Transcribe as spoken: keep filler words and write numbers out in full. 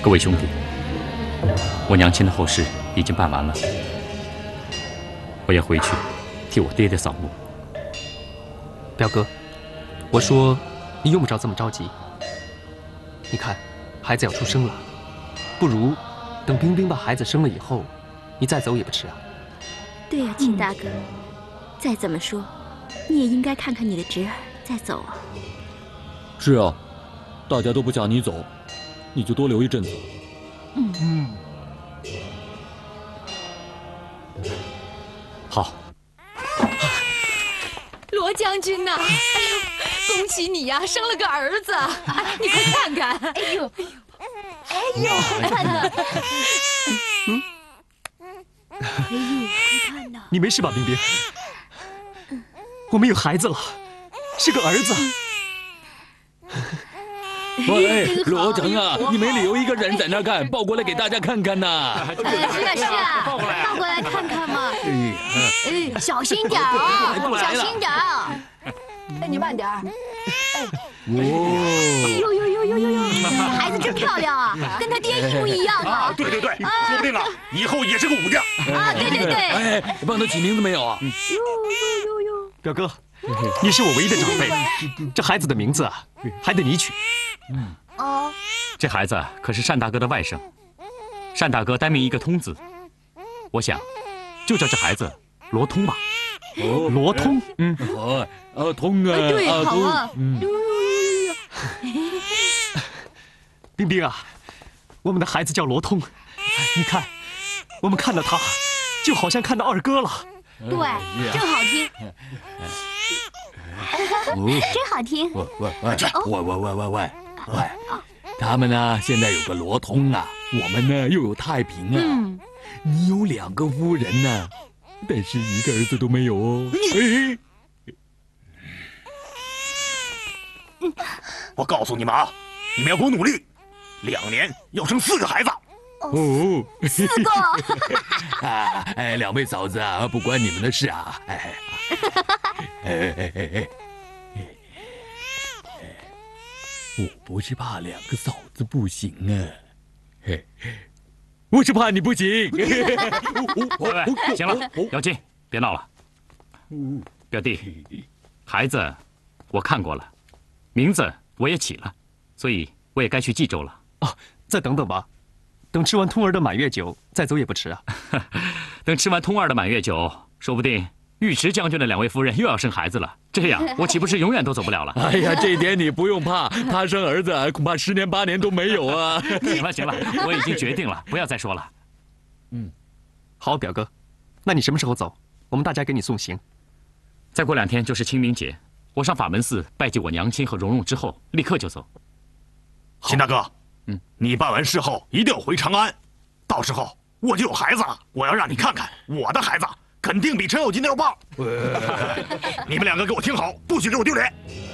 各位兄弟，我娘亲的后事已经办完了，我要回去替我爹爹扫墓。 表哥，我说你用不着这么着急。你看，孩子要出生了，不如等冰冰把孩子生了以后，你再走也不迟啊。 对呀，秦大哥，再怎么说，你也应该看看你的侄儿再走啊。 是啊，大家都不想你走，你就多留一阵子。 嗯嗯。 好。 罗将军呐，哎呦，恭喜你呀，生了个儿子！哎，你快看看，哎呦，哎呦，哎呦，看呐！ 嗯。 哎呦，快看呐！ 你没事吧，冰冰？我们有孩子了，是个儿子。 喂，罗成啊，你没理由一个人在那看，抱过来给大家看看呐。 是啊是啊，抱过来，抱过来看看嘛。哎，小心点啊，小心点啊。 哎，你慢点儿。哎， 哦，哎呦呦呦呦呦呦，孩子真漂亮啊，跟他爹一模一样啊。 对对对，说不定啊，以后也是个武将。 啊，对对对。 哎，帮他起名字没有啊？ 呦呦呦呦， 表哥，你是我唯一的长辈，这孩子的名字啊，还得你取。 嗯。哦。 这孩子可是单大哥的外甥，单大哥单名一个通字，我想就叫这孩子罗通吧。 哦，罗通， 嗯，好，啊通啊， 对，好啊。 嗯。冰冰啊，我们的孩子叫罗通，你看，我们看到他，就好像看到二哥了。 对，真好听。真好听。 喂喂喂，喂喂喂喂喂喂，他们呢现在有个罗通啊，我们呢又有太平啊。嗯，你有两个夫人呢，但是一个儿子都没有哦。 我告诉你们啊，你们要给我努力，两年要生四个孩子。 哦， 四个。 啊，哎，两位嫂子啊，不关你们的事啊。哎，哎哎哎哎。我不是怕两个嫂子不行啊，嘿，我是怕你不行。 喂喂，行了，姚金，别闹了。表弟，孩子我看过了，名字我也起了，所以我也该去冀州了。 啊，再等等吧，等吃完通儿的满月酒再走也不迟啊。 等吃完通儿的满月酒，说不定尉迟将军的两位夫人又要生孩子了，这样我岂不是永远都走不了了？ 哎呀，这点你不用怕，他生儿子恐怕十年八年都没有啊。 行了行了，我已经决定了，不要再说了。 嗯，好，表哥，那你什么时候走？我们大家给你送行。 再过两天就是清明节，我上法门寺拜祭我娘亲和蓉蓉之后，立刻就走。 秦大哥，嗯，你办完事后一定要回长安，到时候我就有孩子了，我要让你看看我的孩子。肯定比程咬金的要棒！你们两个给我听好，不许给我丢脸！